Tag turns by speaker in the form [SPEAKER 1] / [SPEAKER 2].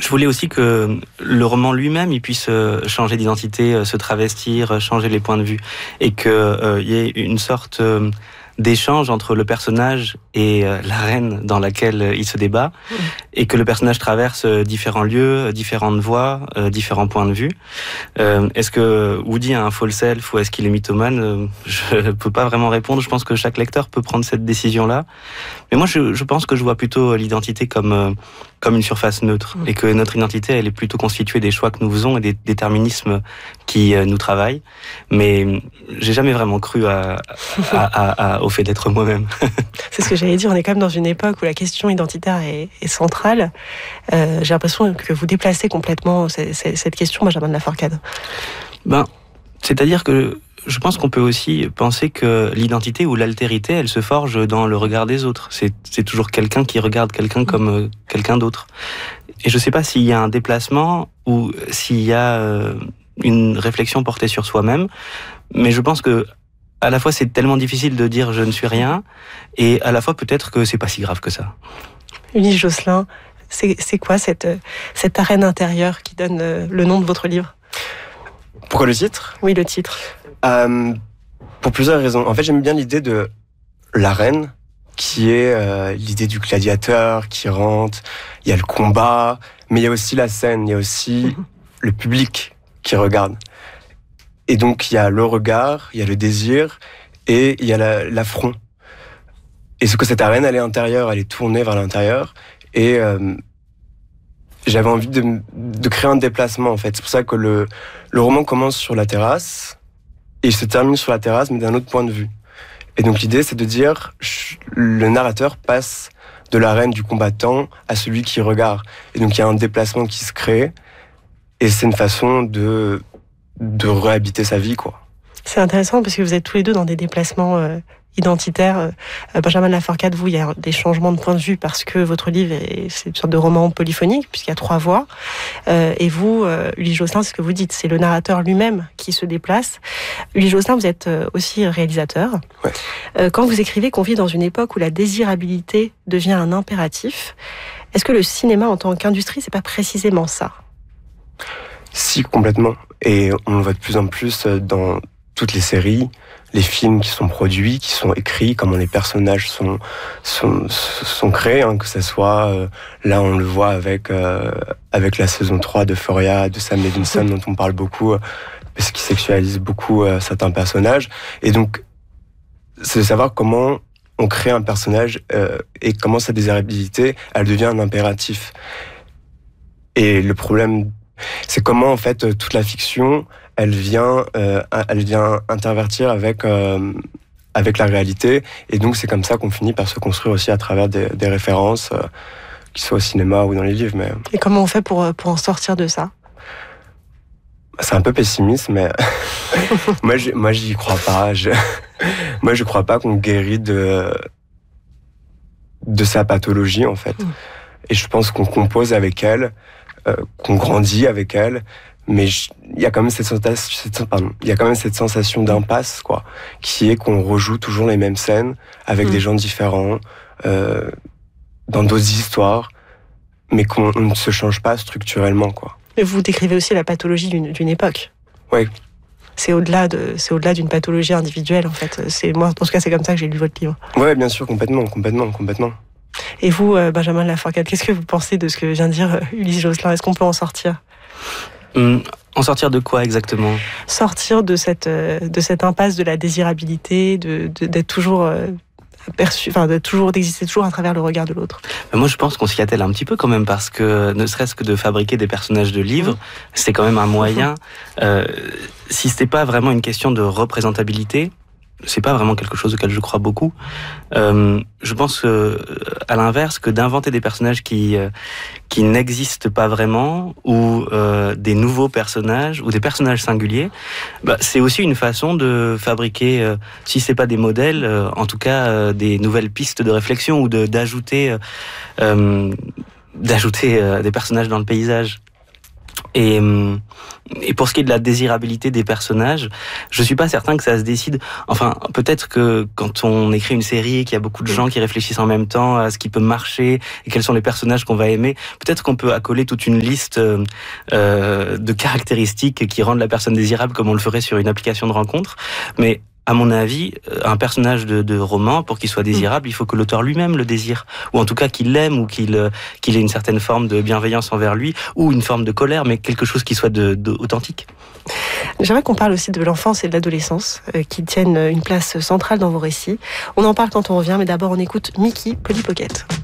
[SPEAKER 1] Je voulais aussi que le roman lui-même il puisse changer d'identité, se travestir, changer les points de vue, et qu'il y ait une sorte d'échange entre le personnage et l'arène dans laquelle il se débat, et que le personnage traverse différents lieux, différentes voies, différents points de vue. Est-ce que Woody a un faux self ou est-ce qu'il est mythomane? Je peux pas vraiment répondre. Je pense que chaque lecteur peut prendre cette décision-là. Mais moi, je pense que je vois plutôt l'identité comme une surface neutre, et que notre identité, elle est plutôt constituée des choix que nous faisons et des déterminismes qui nous travaillent. Mais j'ai jamais vraiment cru au fait d'être moi-même.
[SPEAKER 2] C'est ce que j'allais dire, on est quand même dans une époque où la question identitaire est centrale. J'ai l'impression que vous déplacez complètement cette question, Benjamin de Laforcade.
[SPEAKER 1] C'est-à-dire que je pense qu'on peut aussi penser que l'identité ou l'altérité, elle se forge dans le regard des autres. C'est toujours quelqu'un qui regarde quelqu'un comme quelqu'un d'autre. Et je ne sais pas s'il y a un déplacement ou s'il y a une réflexion portée sur soi-même, mais je pense que à la fois c'est tellement difficile de dire je ne suis rien, et à la fois peut-être que c'est pas si grave que ça.
[SPEAKER 2] Ulysse Josselin, c'est quoi cette arène intérieure qui donne le nom de votre livre?
[SPEAKER 3] Pourquoi le titre?
[SPEAKER 2] Oui, le titre.
[SPEAKER 3] Pour plusieurs raisons. En fait, j'aime bien l'idée de l'arène, qui est l'idée du gladiateur qui rentre. Il y a le combat, mais il y a aussi la scène, il y a aussi le public qui regarde. Et donc, il y a le regard, il y a le désir, et il y a l'affront. Et ce que cette arène, elle est intérieure, elle est tournée vers l'intérieur. Et j'avais envie de créer un déplacement, en fait. C'est pour ça que le roman commence sur la terrasse, et il se termine sur la terrasse, mais d'un autre point de vue. Et donc l'idée, c'est de dire, le narrateur passe de l'arène du combattant à celui qui regarde. Et donc il y a un déplacement qui se crée, et c'est une façon de réhabiter sa vie, quoi.
[SPEAKER 2] C'est intéressant parce que vous êtes tous les deux dans des déplacements identitaires. Benjamin de Laforcade, vous, il y a des changements de point de vue parce que votre livre, c'est une sorte de roman polyphonique, puisqu'il y a 3 voix. Et vous, Ulysse Josselin, c'est ce que vous dites, c'est le narrateur lui-même qui se déplace. Ulysse Josselin, vous êtes aussi réalisateur.
[SPEAKER 3] Ouais.
[SPEAKER 2] Quand vous écrivez qu'on vit dans une époque où la désirabilité devient un impératif, est-ce que le cinéma en tant qu'industrie, c'est pas précisément ça?
[SPEAKER 3] Si, complètement. Et on le voit de plus en plus dans toutes les séries, les films qui sont produits, qui sont écrits, comment les personnages sont créés, hein, que ça soit, là on le voit avec la saison 3 d'Euphoria, de Sam Levinson, dont on parle beaucoup, parce qu'il sexualise beaucoup certains personnages. Et donc, c'est de savoir comment on crée un personnage et comment sa désirabilité, elle devient un impératif. Et le problème, c'est comment en fait toute la fiction, elle vient intervertir avec la réalité, et donc c'est comme ça qu'on finit par se construire aussi à travers des références, qui soient au cinéma ou dans les livres. Mais
[SPEAKER 2] et comment on fait pour en sortir de ça?
[SPEAKER 3] C'est un peu pessimiste, mais moi j'y crois pas. Moi je crois pas qu'on guérit de sa pathologie, en fait. Et je pense qu'on compose avec elle, qu'on grandit avec elle, mais il y a quand même cette sensation d'impasse, quoi, qui est qu'on rejoue toujours les mêmes scènes avec des gens différents, dans d'autres histoires, mais qu'on ne se change pas structurellement, quoi.
[SPEAKER 2] Et vous décrivez aussi la pathologie d'une époque.
[SPEAKER 3] Oui.
[SPEAKER 2] C'est au-delà d'une pathologie individuelle, en fait. Moi, en tout cas, c'est comme ça que j'ai lu votre livre.
[SPEAKER 3] Oui, bien sûr, complètement.
[SPEAKER 2] Et vous, Benjamin de Laforcade, qu'est-ce que vous pensez de ce que vient de dire Ulysse Josselin? Est-ce qu'on peut en sortir?
[SPEAKER 1] En sortir de quoi exactement?
[SPEAKER 2] Sortir de cette impasse de la désirabilité, d'être toujours perçu, d'exister toujours à travers le regard de l'autre.
[SPEAKER 1] Moi, je pense qu'on s'y attelle un petit peu quand même, parce que ne serait-ce que de fabriquer des personnages de livres, c'est quand même un moyen. Si c'était pas vraiment une question de représentabilité, c'est pas vraiment quelque chose auquel je crois beaucoup. Je pense à l'inverse, que d'inventer des personnages qui n'existent pas vraiment, ou des nouveaux personnages, ou des personnages singuliers, c'est aussi une façon de fabriquer, si c'est pas des modèles, en tout cas des nouvelles pistes de réflexion, ou d'ajouter des personnages dans le paysage. Et pour ce qui est de la désirabilité des personnages, je suis pas certain que ça se décide. Enfin, peut-être que quand on écrit une série et qu'il y a beaucoup de gens qui réfléchissent en même temps à ce qui peut marcher et quels sont les personnages qu'on va aimer, peut-être qu'on peut accoler toute une liste de caractéristiques qui rendent la personne désirable comme on le ferait sur une application de rencontre. Mais à mon avis, un personnage de roman, pour qu'il soit désirable, il faut que l'auteur lui-même le désire. Ou en tout cas qu'il l'aime, ou qu'il ait une certaine forme de bienveillance envers lui, ou une forme de colère, mais quelque chose qui soit authentique.
[SPEAKER 2] J'aimerais qu'on parle aussi de l'enfance et de l'adolescence, qui tiennent une place centrale dans vos récits. On en parle quand on revient, mais d'abord on écoute Mickey, Polly Pocket.